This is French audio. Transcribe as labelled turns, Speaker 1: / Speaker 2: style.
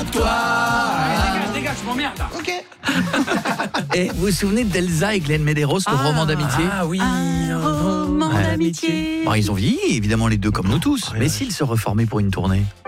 Speaker 1: à toi.
Speaker 2: Dégage, je m'emmerde là.
Speaker 1: Ok.
Speaker 3: Et vous vous souvenez d'Elsa et Glenn Medeiros, le roman d'amitié?
Speaker 2: Ah oui.
Speaker 4: Un roman
Speaker 3: Ouais.
Speaker 4: d'amitié.
Speaker 3: Bon, ils ont vieilli, évidemment, les deux, comme nous tous.
Speaker 2: Ouais,
Speaker 3: mais
Speaker 2: ouais.
Speaker 3: s'ils se reformaient pour une tournée?